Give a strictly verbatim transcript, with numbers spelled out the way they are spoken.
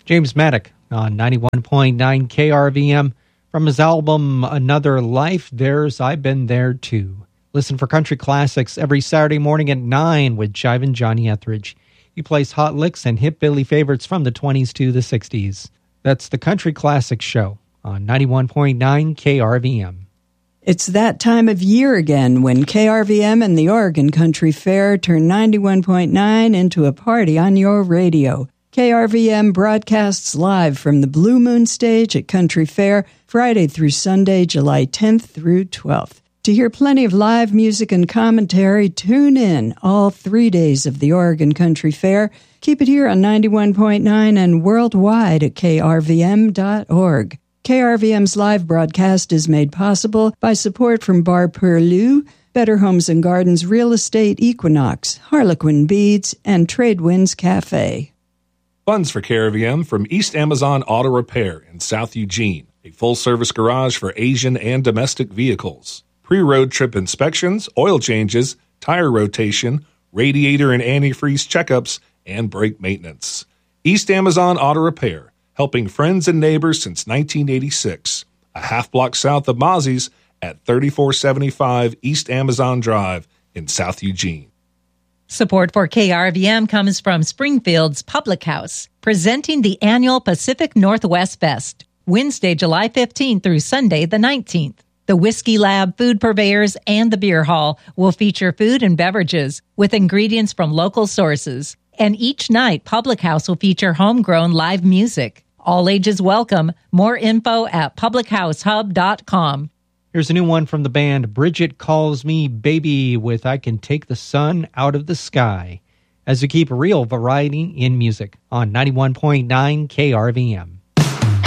James Maddock on ninety-one point nine K R V M. From his album Another Life, there's I've Been There Too. Listen for country classics every Saturday morning at nine with Jivin' Johnny Etheridge. He plays hot licks and hip Billy favorites from the twenties to the sixties. That's the Country Classics Show on ninety-one point nine K R V M. It's that time of year again when K R V M and the Oregon Country Fair turn ninety-one point nine into a party on your radio. K R V M broadcasts live from the Blue Moon Stage at Country Fair Friday through Sunday, July tenth through twelfth. To hear plenty of live music and commentary, tune in all three days of the Oregon Country Fair. Keep it here on ninety-one point nine and worldwide at K R V M dot org. K R V M's live broadcast is made possible by support from Bar Perlu, Better Homes and Gardens Real Estate Equinox, Harlequin Beads, and Tradewinds Cafe. Funds for K R V M from East Amazon Auto Repair in South Eugene, a full-service garage for Asian and domestic vehicles. Pre-road trip inspections, oil changes, tire rotation, radiator and antifreeze checkups, and brake maintenance. East Amazon Auto Repair, helping friends and neighbors since nineteen eighty-six. A half block south of Mozzie's at thirty-four seventy-five East Amazon Drive in South Eugene. Support for K R V M comes from Springfield's Public House, presenting the annual Pacific Northwest Fest, Wednesday, July fifteenth through Sunday, the nineteenth. The Whiskey Lab, Food Purveyors, and the Beer Hall will feature food and beverages with ingredients from local sources. And each night, Public House will feature homegrown live music. All ages welcome. More info at public house hub dot com. Here's a new one from the band Bridget Calls Me Baby with I Can Take the Sun Out of the Sky, as we keep real variety in music on ninety-one point nine K R V M.